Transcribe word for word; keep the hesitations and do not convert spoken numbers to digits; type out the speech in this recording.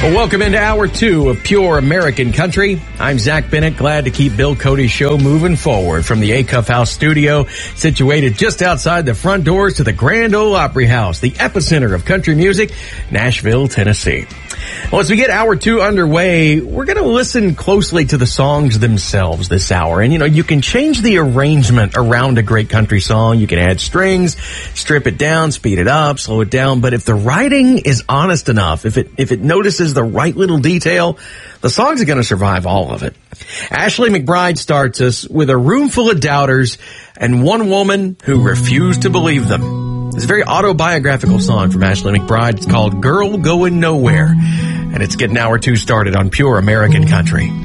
Well, welcome into hour two of Pure American Country. I'm Zach Bennett, glad to keep Bill Cody's show moving forward from the Acuff House studio, situated just outside the front doors to the Grand Ole Opry House, the epicenter of country music, Nashville, Tennessee. Well, as we get hour two underway, we're going to listen closely to the songs themselves this hour. And, you know, you can change the arrangement around a great country song. You can add strings, strip it down, speed it up, slow it down. But if the writing is honest enough, if it, if it notices the right little detail, the songs are going to survive all of it. Ashley McBryde starts us with a room full of doubters and one woman who refused to believe them. It's a very autobiographical song from Ashley McBryde. It's called Girl Going Nowhere, and it's getting hour two started on Pure American Country.